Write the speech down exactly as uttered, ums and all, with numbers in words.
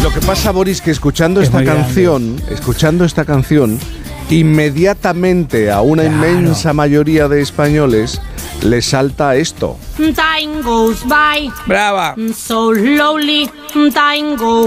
lo que pasa, Boris, que escuchando Es esta muy canción, grande. escuchando esta canción, inmediatamente a una Claro. inmensa mayoría de españoles le salta esto. Time goes by Brava. so slowly. Time goes